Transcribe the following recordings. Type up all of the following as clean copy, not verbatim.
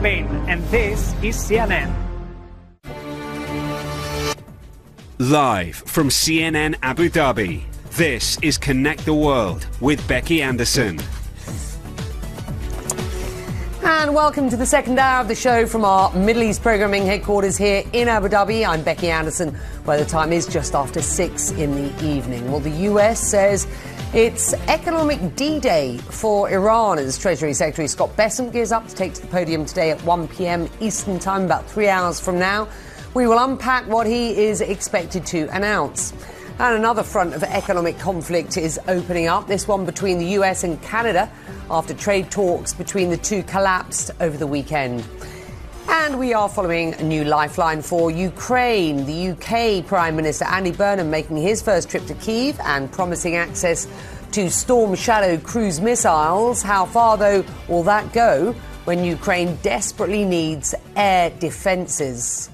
Spain, and this is CNN. Live from CNN Abu Dhabi, this is Connect the World with Becky Anderson. And welcome to the second hour of the show from our Middle East programming headquarters here in Abu Dhabi. I'm Becky Anderson, where the time is just after 6 in the evening. Well, the US says it's economic D-Day for Iran as Treasury Secretary Scott Bessent gears up to take to the podium today at 1 p.m. Eastern Time, about 3 hours from now. We will unpack what he is expected to announce. And another front of economic conflict is opening up, this one between the US and Canada, after trade talks between the two collapsed over the weekend. And we are following a new lifeline for Ukraine. The UK Prime Minister Andy Burnham making his first trip to Kyiv and promising access to Storm Shadow cruise missiles. How far, though, will that go when Ukraine desperately needs air defences?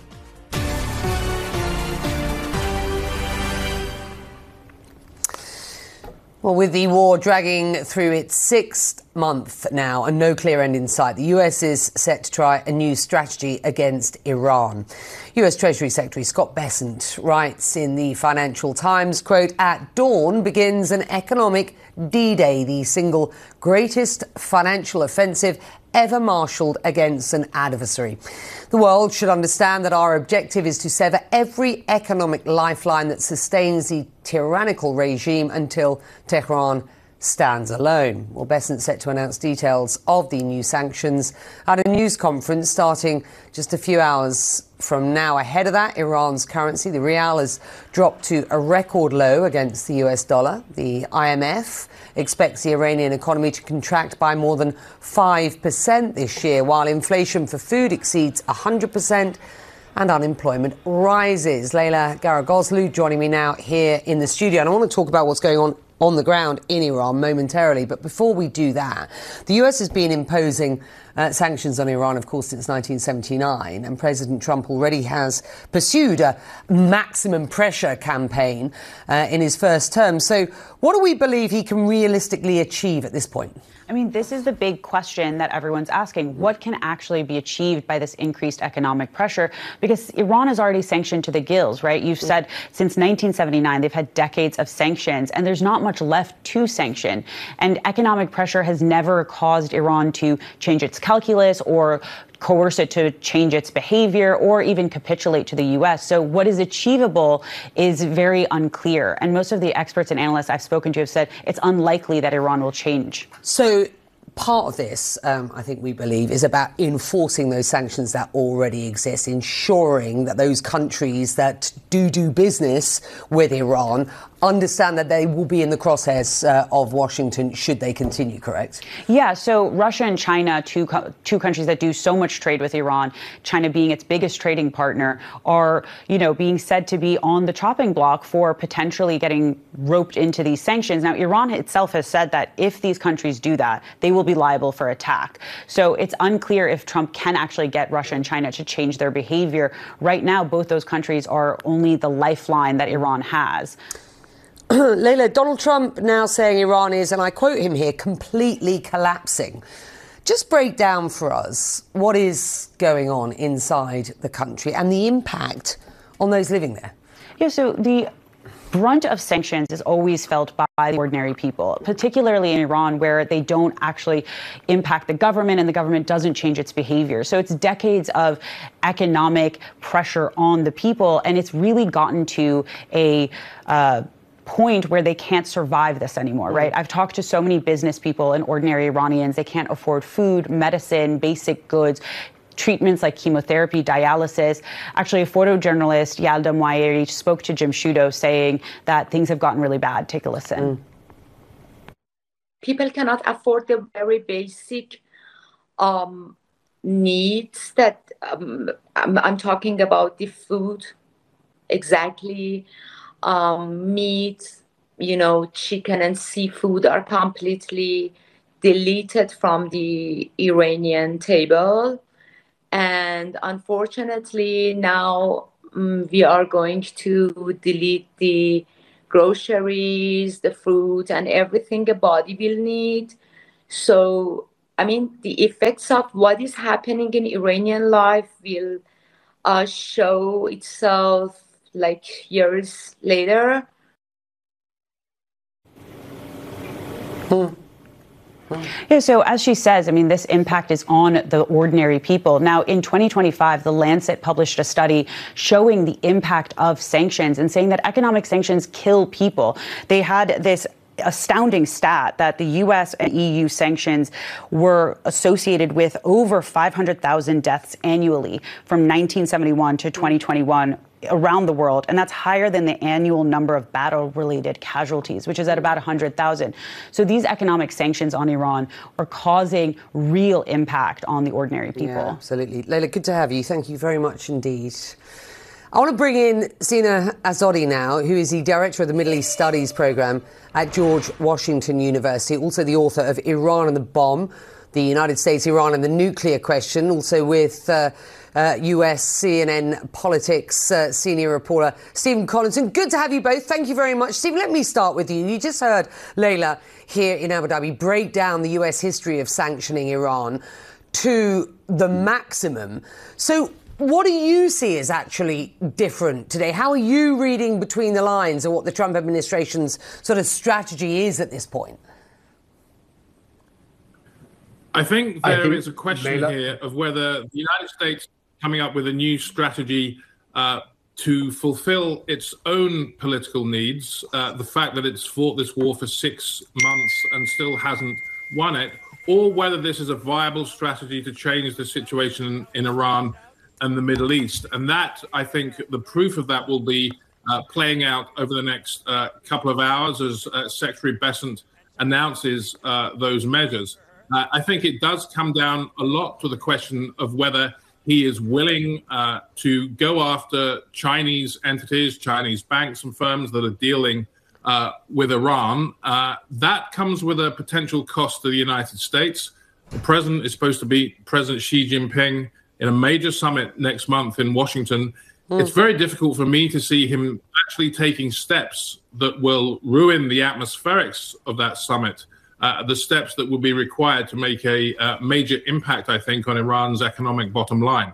Well, with the war dragging through its sixth month now and no clear end in sight, the US is set to try a new strategy against Iran. US Treasury Secretary Scott Bessent writes in the Financial Times, quote, "At dawn begins an economic D-Day, the single greatest financial offensive ever marshalled against an adversary. The world should understand that our objective is to sever every economic lifeline that sustains the tyrannical regime until Tehran stands alone." Well, Bessent set to announce details of the new sanctions at a news conference starting just a few hours from now. Ahead of that, Iran's currency, the rial, has dropped to a record low against the US dollar. The IMF expects the Iranian economy to contract by more than 5% this year, while inflation for food exceeds 100% and unemployment rises. Leila Garagoslu joining me now here in the studio. And I want to talk about what's going on the ground in Iran momentarily. But before we do that, the US has been imposing sanctions on Iran, of course, since 1979. And President Trump already has pursued a maximum pressure campaign in his first term. So what do we believe he can realistically achieve at this point? I mean, this is the big question that everyone's asking. What can actually be achieved by this increased economic pressure? Because Iran is already sanctioned to the gills, right? You've said since 1979, they've had decades of sanctions, and there's not much left to sanction. And economic pressure has never caused Iran to change its calculus or coerce it to change its behavior or even capitulate to the U.S. So what is achievable is very unclear. And most of the experts and analysts I've spoken to have said it's unlikely that Iran will change. So part of this, I think we believe, is about enforcing those sanctions that already exist, ensuring that those countries that do business with Iran understand that they will be in the crosshairs of Washington should they continue, correct? Yeah, so Russia and China, two countries that do so much trade with Iran, China being its biggest trading partner, are, being said to be on the chopping block for potentially getting roped into these sanctions. Now, Iran itself has said that if these countries do that, they will be liable for attack. So it's unclear if Trump can actually get Russia and China to change their behavior. Right now, both those countries are only the lifeline that Iran has. Leila, Donald Trump now saying Iran is, and I quote him here, completely collapsing. Just break down for us what is going on inside the country and the impact on those living there. Yeah, so the brunt of sanctions is always felt by the ordinary people, particularly in Iran, where they don't actually impact the government and the government doesn't change its behavior. So it's decades of economic pressure on the people, and it's really gotten to a point where they can't survive this anymore, right? I've talked to so many business people and ordinary Iranians. They can't afford food, medicine, basic goods, treatments like chemotherapy, dialysis. Actually, a photojournalist, Yalda Moayeri, spoke to Jim Sciutto saying that things have gotten really bad. Take a listen. People cannot afford the very basic needs that I'm talking about, the food, exactly. Meat, chicken and seafood are completely deleted from the Iranian table. And unfortunately, now we are going to delete the groceries, the fruit, and everything a body will need. So I mean, the effects of what is happening in Iranian life will show itself like years later. Yeah, so as she says, I mean, this impact is on the ordinary people. Now, in 2025, The Lancet published a study showing the impact of sanctions and saying that economic sanctions kill people. They had this astounding stat that the U.S. and EU sanctions were associated with over 500,000 deaths annually from 1971 to 2021 around the world. And that's higher than the annual number of battle-related casualties, which is at about 100,000. So these economic sanctions on Iran are causing real impact on the ordinary people. Yeah, absolutely. Leila, good to have you. Thank you very much indeed. I want to bring in Sina Azodi now, who is the director of the Middle East Studies Programme at George Washington University, also the author of Iran and the Bomb, the United States, Iran and the Nuclear Question, also with US CNN Politics senior reporter Stephen Collinson. Good to have you both. Thank you very much. Stephen, let me start with you. You just heard Leila here in Abu Dhabi break down the US history of sanctioning Iran to the maximum. So what do you see as actually different today? How are you reading between the lines of what the Trump administration's sort of strategy is at this point? I think there is a question here of whether the United States coming up with a new strategy to fulfill its own political needs, the fact that it's fought this war for 6 months and still hasn't won it, or whether this is a viable strategy to change the situation in Iran and the Middle East. And that, I think, the proof of that will be playing out over the next couple of hours as Secretary Bessent announces those measures. I think it does come down a lot to the question of whether he is willing to go after Chinese entities, Chinese banks and firms that are dealing with Iran. That comes with a potential cost to the United States. The president is supposed to be President Xi Jinping in a major summit next month in Washington. It's very difficult for me to see him actually taking steps that will ruin the atmospherics of that summit, the steps that will be required to make a major impact, I think, on Iran's economic bottom line.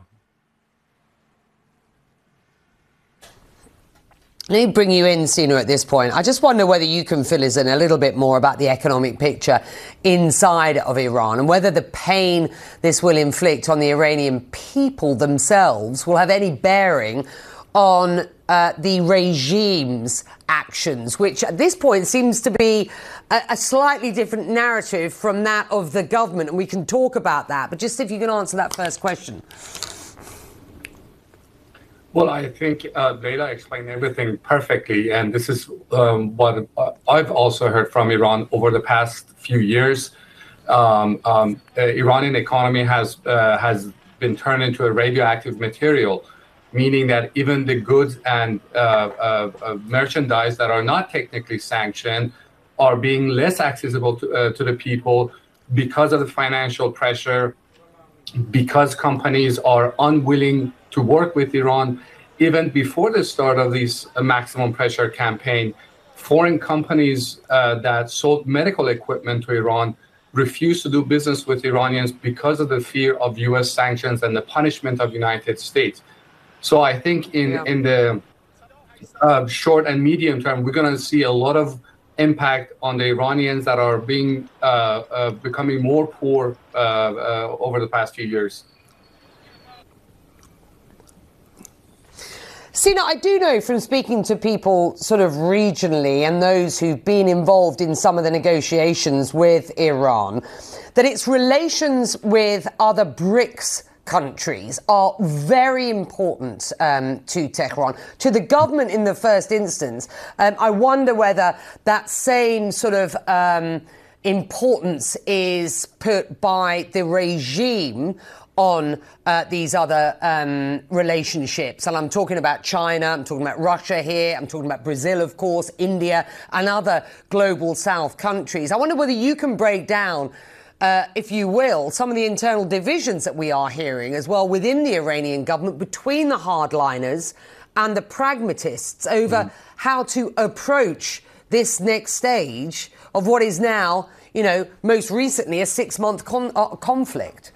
Let me bring you in, Sina, at this point. I just wonder whether you can fill us in a little bit more about the economic picture inside of Iran and whether the pain this will inflict on the Iranian people themselves will have any bearing on the regime's actions, which at this point seems to be a slightly different narrative from that of the government. And we can talk about that. But just if you can answer that first question. Well, I think Leila explained everything perfectly, and this is what I've also heard from Iran over the past few years. Iranian economy has been turned into a radioactive material, meaning that even the goods and merchandise that are not technically sanctioned are being less accessible to the people because of the financial pressure, because companies are unwilling to work with Iran. Even before the start of this maximum pressure campaign, foreign companies that sold medical equipment to Iran refused to do business with Iranians because of the fear of U.S. sanctions and the punishment of the United States. So I think in the short and medium term, we're going to see a lot of impact on the Iranians that are being becoming more poor over the past few years. Sina, I do know from speaking to people sort of regionally and those who've been involved in some of the negotiations with Iran, that its relations with other BRICS countries are very important to Tehran, to the government in the first instance. I wonder whether that same sort of importance is put by the regime on these other relationships. And I'm talking about China, I'm talking about Russia here, I'm talking about Brazil, of course, India and other global south countries. I wonder whether you can break down, if you will, some of the internal divisions that we are hearing as well within the Iranian government between the hardliners and the pragmatists over how to approach this next stage of what is now, most recently a 6-month conflict?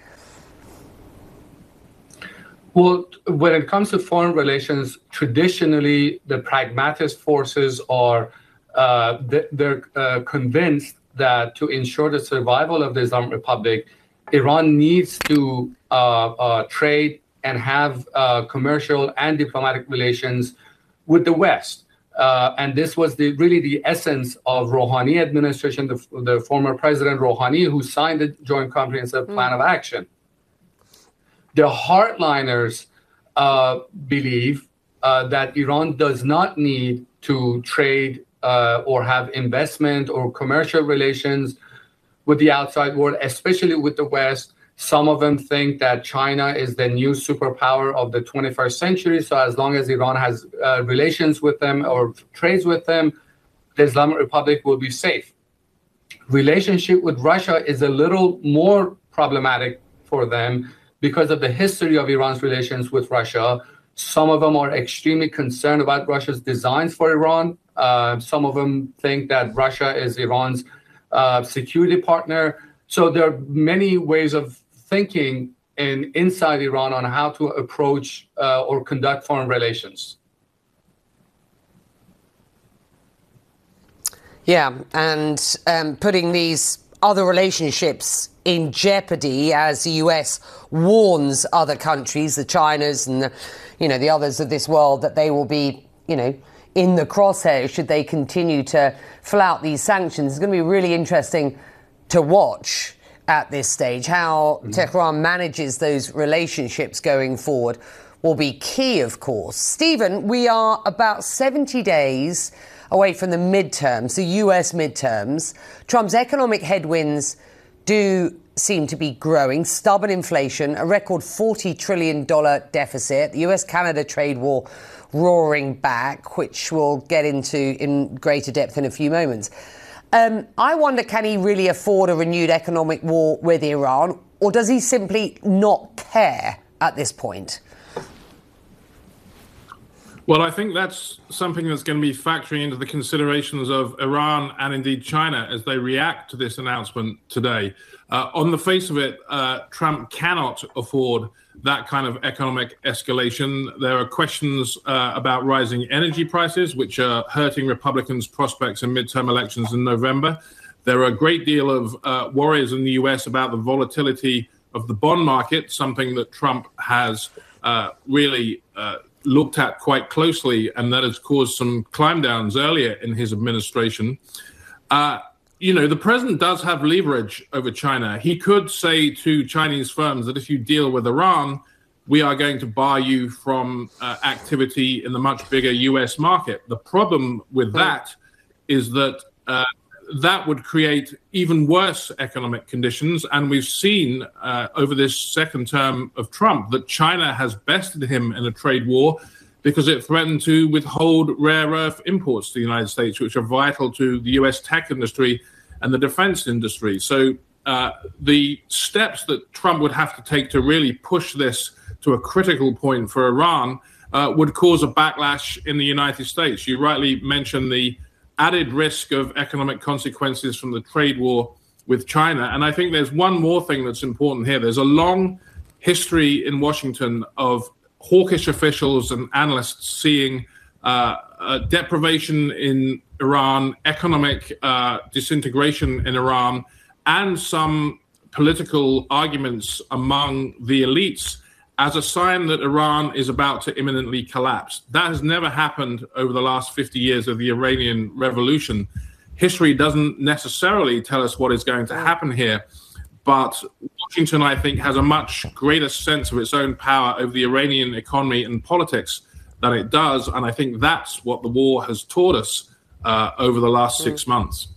Well, when it comes to foreign relations, traditionally the pragmatist forces are they're convinced that to ensure the survival of the Islamic Republic, Iran needs to trade and have commercial and diplomatic relations with the West. And this was really the essence of Rouhani administration, the former President Rouhani, who signed the Joint Comprehensive Plan of Action. The hardliners believe that Iran does not need to trade or have investment or commercial relations with the outside world, especially with the West. Some of them think that China is the new superpower of the 21st century. So as long as Iran has relations with them or trades with them, the Islamic Republic will be safe. Relationship with Russia is a little more problematic for them because of the history of Iran's relations with Russia. Some of them are extremely concerned about Russia's designs for Iran. Some of them think that Russia is Iran's security partner. So there are many ways of thinking inside Iran on how to approach or conduct foreign relations. Yeah, and putting these other relationships in jeopardy as the US warns other countries, the Chinas and the others of this world, that they will be, in the crosshairs should they continue to flout these sanctions. It's going to be really interesting to watch at this stage. How Tehran manages those relationships going forward will be key, of course. Stephen, we are about 70 days away from the midterms, the US midterms. Trump's economic headwinds do seem to be growing. Stubborn inflation, a record $40 trillion deficit, the US-Canada trade war roaring back, which we'll get into in greater depth in a few moments. I wonder, can he really afford a renewed economic war with Iran, or does he simply not care at this point? Well, I think that's something that's going to be factoring into the considerations of Iran and indeed China as they react to this announcement today. On the face of it, Trump cannot afford that kind of economic escalation. There are questions about rising energy prices, which are hurting Republicans' prospects in midterm elections in November. There are a great deal of worries in the US about the volatility of the bond market, something that Trump has really looked at quite closely, and that has caused some climb downs earlier in his administration. The president does have leverage over China. He could say to Chinese firms that if you deal with Iran, we are going to bar you from activity in the much bigger US market. The problem with that is that that would create even worse economic conditions. And we've seen over this second term of Trump that China has bested him in a trade war because it threatened to withhold rare earth imports to the United States, which are vital to the US tech industry and the defense industry. So the steps that Trump would have to take to really push this to a critical point for Iran would cause a backlash in the United States. You rightly mentioned the added risk of economic consequences from the trade war with China. And I think there's one more thing that's important here. There's a long history in Washington of hawkish officials and analysts seeing deprivation in Iran, economic disintegration in Iran, and some political arguments among the elites as a sign that Iran is about to imminently collapse. That has never happened over the last 50 years of the Iranian Revolution. History doesn't necessarily tell us what is going to happen here, but Washington, I think, has a much greater sense of its own power over the Iranian economy and politics than it does, and I think that's what the war has taught us over the last 6 months.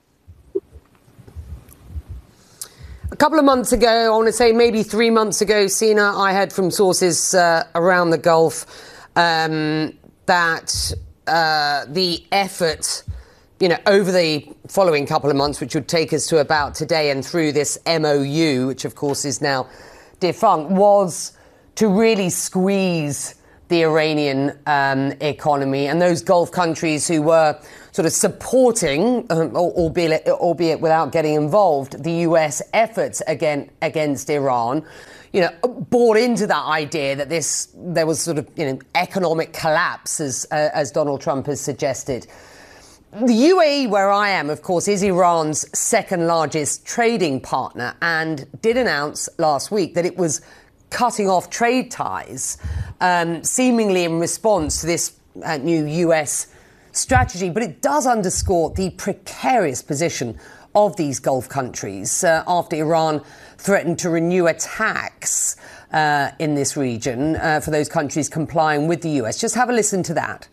A couple of months ago, I want to say maybe 3 months ago, Sina, I heard from sources around the Gulf that the effort, over the following couple of months, which would take us to about today and through this MOU, which of course is now defunct, was to really squeeze the Iranian economy, and those Gulf countries who were sort of supporting, albeit without getting involved, the US efforts against Iran, bought into that idea that there was sort of economic collapse, as Donald Trump has suggested. The UAE, where I am, of course, is Iran's second largest trading partner, and did announce last week that it was cutting off trade ties, seemingly in response to this new US strategy. But it does underscore the precarious position of these Gulf countries after Iran threatened to renew attacks in this region for those countries complying with the US. Just have a listen to that.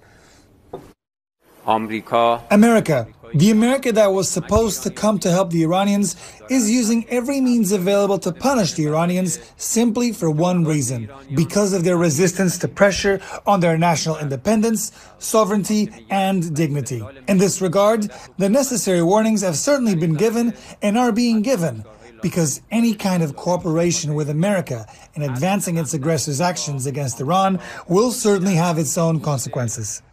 America, the America that was supposed to come to help the Iranians, is using every means available to punish the Iranians simply for one reason: because of their resistance to pressure on their national independence, sovereignty, and dignity. In this regard, the necessary warnings have certainly been given and are being given, because any kind of cooperation with America in advancing its aggressors' actions against Iran will certainly have its own consequences.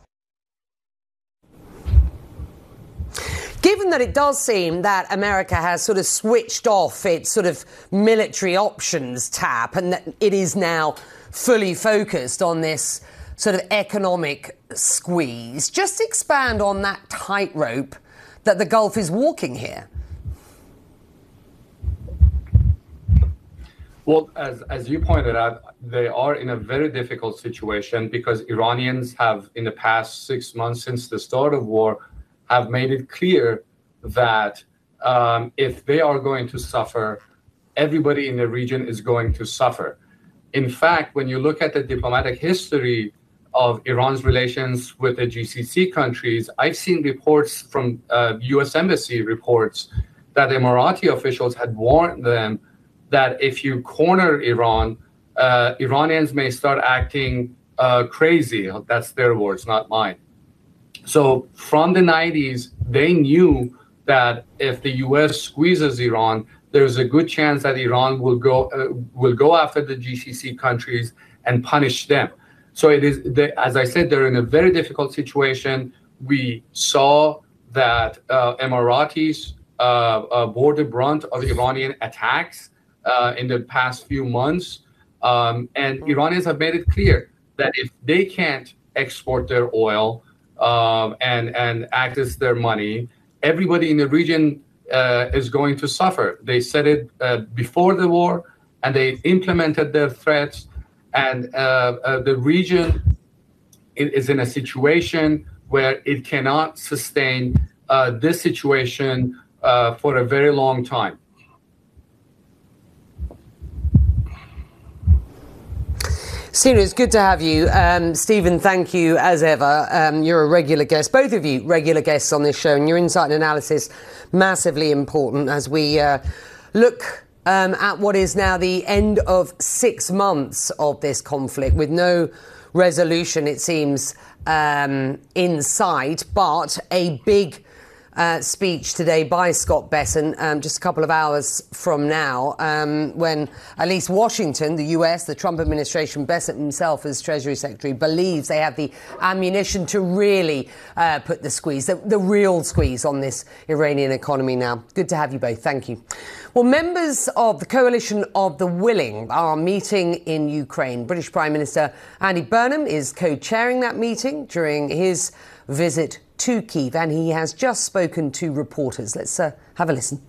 Given that it does seem that America has sort of switched off its sort of military options tap, and that it is now fully focused on this sort of economic squeeze, just expand on that tightrope that the Gulf is walking here. Well, as you pointed out, they are in a very difficult situation because Iranians have, in the past 6 months since the start of war, have made it clear that if they are going to suffer, everybody in the region is going to suffer. In fact, when you look at the diplomatic history of Iran's relations with the GCC countries, I've seen reports from U.S. Embassy reports that Emirati officials had warned them that if you corner Iran, Iranians may start acting crazy. That's their words, not mine. So from the 90s, they knew that if the U.S. squeezes Iran, there's a good chance that Iran will go after the GCC countries and punish them. So it is, as I said, they're in a very difficult situation. We saw that Emiratis bore the brunt of Iranian attacks in the past few months, and Iranians have made it clear that if they can't export their oil and access their money, everybody in the region is going to suffer. They said it before the war, and they implemented their threats. And the region is in a situation where it cannot sustain this situation for a very long time. Stephen, it's good to have you. Stephen, thank you as ever. You're a regular guest, both of you regular guests on this show, and your insight and analysis massively important as we look at what is now the end of 6 months of this conflict, with no resolution, it seems, in sight, but a big speech today by Scott Bessent, just a couple of hours from now, when at least Washington, the US, the Trump administration, Bessent himself as Treasury Secretary, believes they have the ammunition to really put the squeeze, the real squeeze on this Iranian economy now. Good to have you both. Thank you. Well, members of the Coalition of the Willing are meeting in Ukraine. British Prime Minister Andy Burnham is co-chairing that meeting during his visit to Kyiv, and he has just spoken to reporters. Let's have a listen.